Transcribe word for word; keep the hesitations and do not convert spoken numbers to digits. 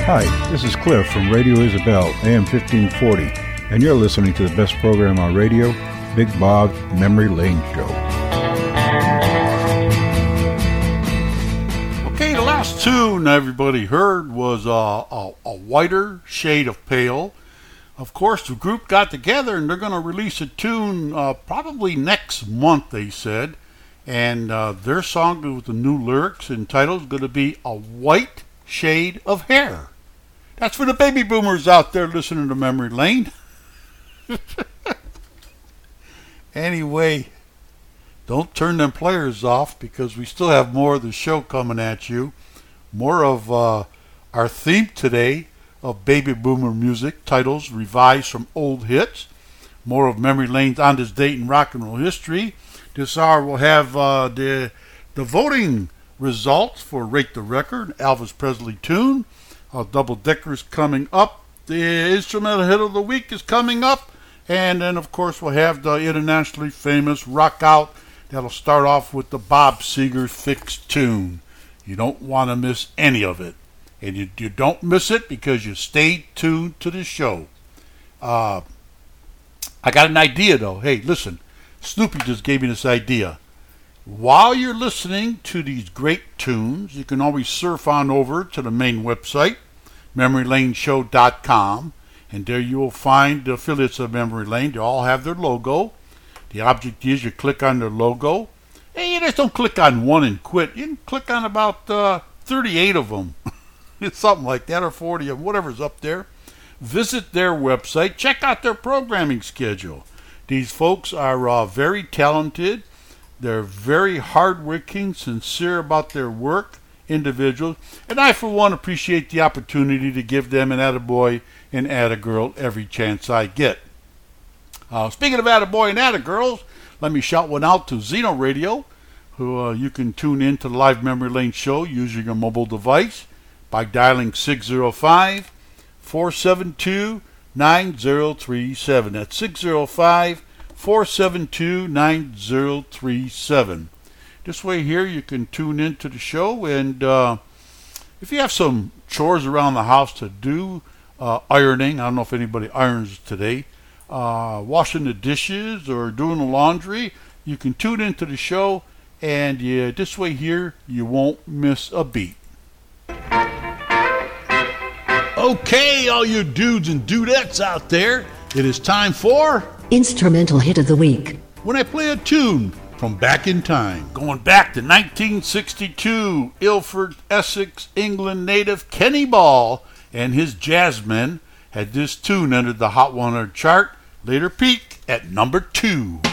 Hi, this is Cliff from Radio Isabel, A M fifteen forty, and you're listening to the best program on radio, Big Bob's Memory Lane Show. Okay, the last tune everybody heard was uh, a, a Whiter Shade of Pale. Of course, the group got together and they're going to release a tune uh, probably next month, they said. And uh, their song with the new lyrics and title is going to be A White Shade of Hair. That's for the baby boomers out there listening to Memory Lane. Anyway, don't turn them players off because we still have more of the show coming at you. More of uh, our theme today of baby boomer music, titles revised from old hits. More of Memory Lane's On This Date in Rock and Roll History. This hour we'll have uh, the, the voting results for Rate the Record, Elvis Presley tune. Uh, Double Decker's coming up. The Instrumental Hit of the Week is coming up. And then, of course, we'll have the internationally famous Rock Out. That'll start off with the Bob Seger fixed tune. You don't want to miss any of it. And you, you don't miss it because you stay tuned to the show. Uh, I got an idea, though. Hey, listen. Snoopy just gave me this idea. While you're listening to these great tunes, you can always surf on over to the main website, memory lane show dot com, and there you will find the affiliates of Memory Lane. They all have their logo. The object is you click on their logo. Hey, you just don't click on one and quit. You can click on about uh, thirty-eight of them. It's something like that, or forty of them, whatever's up there. Visit their website. Check out their programming schedule. These folks are uh, very talented. They're very hardworking, sincere about their work, individuals. And I, for one, appreciate the opportunity to give them an attaboy and attagirl every chance I get. Uh, speaking of attaboy and attagirls, let me shout one out to Zeno Radio, who uh, you can tune in to the live Memory Lane show using your mobile device by dialing six oh five, four seven two, nine oh three seven. That's six oh five, four seven two, nine oh three seven. This way here you can tune into the show, and uh, if you have some chores around the house to do, uh, ironing, I don't know if anybody irons today, uh, washing the dishes or doing the laundry, you can tune into the show, and yeah, this way here you won't miss a beat. Okay, all you dudes and dudettes out there, it is time for Instrumental Hit of the Week. When I play a tune from back in time, going back to nineteen sixty-two, Ilford, Essex, England native Kenny Ball and his jazzmen had this tune enter the Hot one hundred chart, later peak at number two.